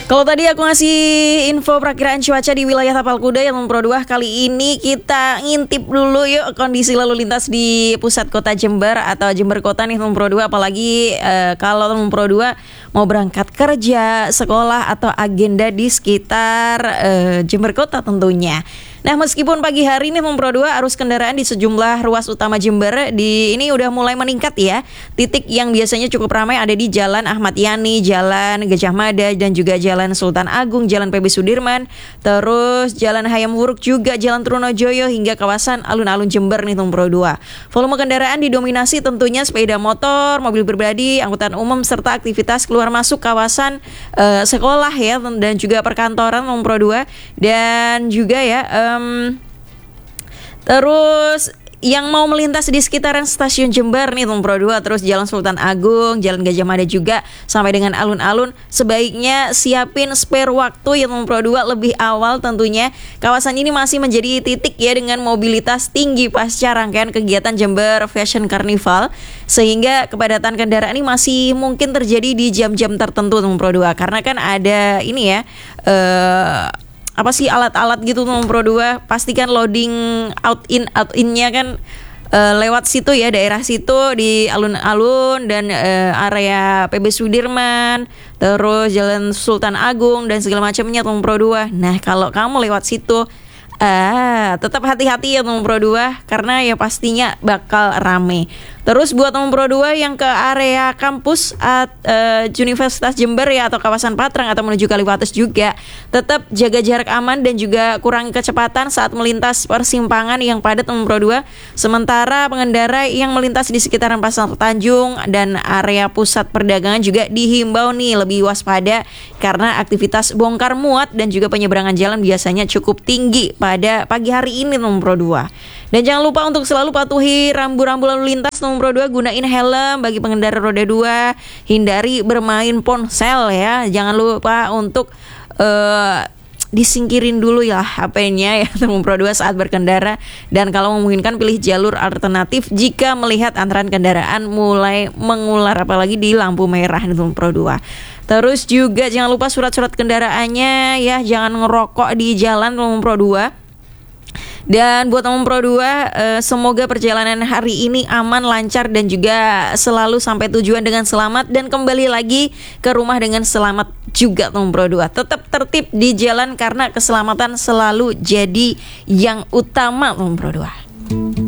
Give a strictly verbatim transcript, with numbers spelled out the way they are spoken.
Kalau tadi aku ngasih info perakiraan cuaca di wilayah Tapal Kuda yang Pro dua, kali ini kita ngintip dulu yuk kondisi lalu lintas di pusat kota Jember atau Jember Kota nih Pro dua. Apalagi eh, kalau Pro dua mau berangkat kerja, sekolah atau agenda di sekitar eh, Jember Kota tentunya. Nah, meskipun pagi hari ini Pro dua arus kendaraan di sejumlah ruas utama Jember di ini udah mulai meningkat ya. Titik yang biasanya cukup ramai ada di Jalan Ahmad Yani, Jalan Gajah Mada, dan juga Jalan Sultan Agung, Jalan P B Sudirman, terus Jalan Hayam Wuruk, juga Jalan Trunojoyo hingga kawasan alun-alun Jember nih Pro dua. Volume kendaraan didominasi tentunya sepeda motor, mobil pribadi, angkutan umum serta aktivitas keluar masuk kawasan uh, sekolah ya, dan juga perkantoran Pro dua, dan juga ya um, terus yang mau melintas di sekitaran stasiun Jember nih Pro dua, terus Jalan Sultan Agung, Jalan Gajah Mada juga sampai dengan alun-alun, sebaiknya siapin spare waktu ya Pro dua lebih awal tentunya. Kawasan ini masih menjadi titik ya dengan mobilitas tinggi pasca rangkaian kegiatan Jember Fashion Carnival, sehingga kepadatan kendaraan ini masih mungkin terjadi di jam-jam tertentu Pro dua, karena kan ada ini ya eh uh, apa sih alat-alat gitu Pro dua, pastikan loading out in out innya kan e, lewat situ ya, daerah situ di alun-alun dan e, area P B Sudirman, terus Jalan Sultan Agung dan segala macamnya Pro dua. Nah, kalau kamu lewat situ ah tetap hati-hati ya Pro dua, karena ya pastinya bakal rame. Terus buat Pro dua yang ke area kampus at, uh, Universitas Jember ya, atau kawasan Patrang atau menuju Kaliwates juga, tetap jaga jarak aman dan juga kurangi kecepatan saat melintas persimpangan yang padat Pro dua. Sementara pengendara yang melintas di sekitaran Pasar Tanjung dan area pusat perdagangan juga dihimbau nih lebih waspada, karena aktivitas bongkar muat dan juga penyeberangan jalan biasanya cukup tinggi pada pagi hari ini Pro dua. Dan jangan lupa untuk selalu patuhi rambu-rambu lalu lintas Pro dua, gunain helm bagi pengendara roda dua, hindari bermain ponsel ya. Jangan lupa untuk uh, disingkirin dulu ya H P-nya ya Pro dua saat berkendara, dan kalau memungkinkan pilih jalur alternatif jika melihat antrean kendaraan mulai mengular, apalagi di lampu merah nih Pro dua. Terus juga jangan lupa surat-surat kendaraannya ya, jangan ngerokok di jalan Pro dua. Dan buat teman Pro dua, eh, semoga perjalanan hari ini aman, lancar, dan juga selalu sampai tujuan dengan selamat dan kembali lagi ke rumah dengan selamat juga teman Pro dua. Tetap tertib di jalan karena keselamatan selalu jadi yang utama teman Pro dua.